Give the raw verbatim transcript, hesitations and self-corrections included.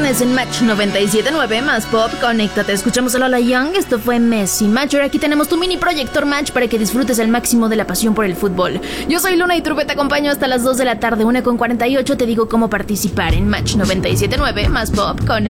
viernes en Match noventa y siete punto nueve más Pop. Conéctate, escuchamos a Lola Young. Esto fue Messi Match. Ahora aquí tenemos tu mini proyector Match para que disfrutes al máximo de la pasión por el fútbol. Yo soy Luna y Trupe, te acompaño hasta las dos de la tarde, una con cuarenta y ocho. Te digo cómo participar en Match noventa y siete punto nueve más Pop con